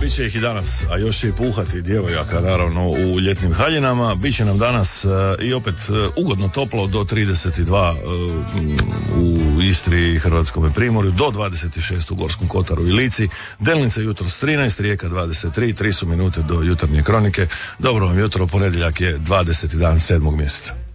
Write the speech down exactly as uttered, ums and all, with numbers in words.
bit će ih i danas, a još će i puhati djevojaka naravno u ljetnim haljinama. Biće nam danas uh, i opet uh, ugodno toplo do trideset dva uh, u Istri i Hrvatskome primorju, do dvadeset šest u Gorskom kotaru i Lici. Delnica jutro s trinaest, Rijeka dvadeset tri, tri su minute do jutarnje kronike. Dobro vam jutro, ponedjeljak je dvadeseti dan sedmog mjeseca.